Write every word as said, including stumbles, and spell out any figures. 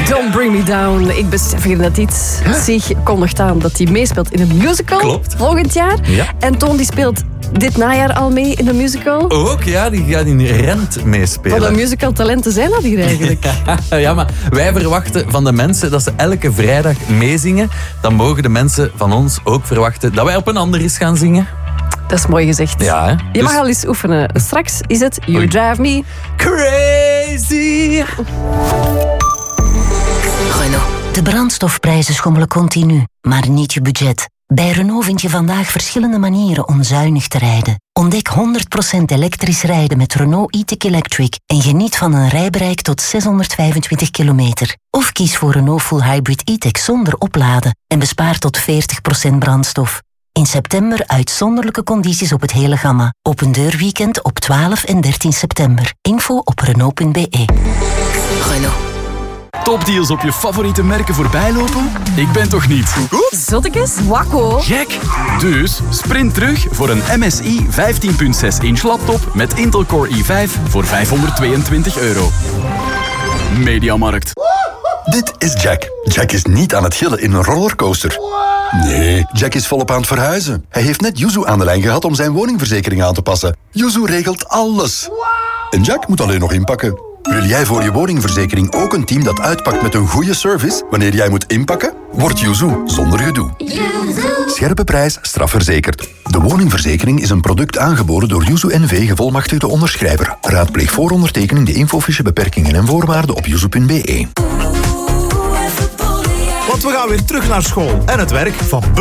Don't Bring Me Down. Ik besef hier net iets. Huh? Zich kondigt aan dat hij meespeelt in een musical. Klopt. Volgend jaar. Ja. En Toon die speelt dit najaar al mee in een musical. Ook, ja. Die gaat in Rent meespelen. Wat een musical talenten zijn dat hier eigenlijk? Ja, maar wij verwachten van de mensen dat ze elke vrijdag meezingen. Dan mogen de mensen van ons ook verwachten dat wij op een ander eens gaan zingen. Dat is mooi gezegd. Ja, hè? Je Dus... mag al eens oefenen. Straks is het You Oei. Drive Me Crazy. Renault. De brandstofprijzen schommelen continu, maar niet je budget. Bij Renault vind je vandaag verschillende manieren om zuinig te rijden. Ontdek honderd procent elektrisch rijden met Renault e-tech Electric en geniet van een rijbereik tot zeshonderdvijfentwintig kilometer. Of kies voor Renault Full Hybrid e-tech zonder opladen en bespaar tot veertig procent brandstof. In september uitzonderlijke condities op het hele gamma. Open deurweekend op twaalf en dertien september. Info op Renault punt be. Renault. Topdeals op je favoriete merken voorbijlopen? Ik ben toch niet Zottekes? Wakko. gek? Dus sprint terug voor een M S I vijftien komma zes inch laptop met Intel Core i vijf voor vijfhonderdtweeëntwintig euro. Mediamarkt. Dit is Jack. Jack is niet aan het gillen in een rollercoaster. Nee, Jack is volop aan het verhuizen. Hij heeft net Yuzu aan de lijn gehad om zijn woningverzekering aan te passen. Yuzu regelt alles. En Jack moet alleen nog inpakken. Wil jij voor je woningverzekering ook een team dat uitpakt met een goede service wanneer jij moet inpakken? Word Yuzu zonder gedoe. Scherpe prijs, strafverzekerd. De woningverzekering is een product aangeboden door Yuzu N V gevolmachtigde onderschrijver. Raadpleeg voor ondertekening de infofiche beperkingen en voorwaarden op yuzu punt be. Want we gaan weer terug naar school en het werk van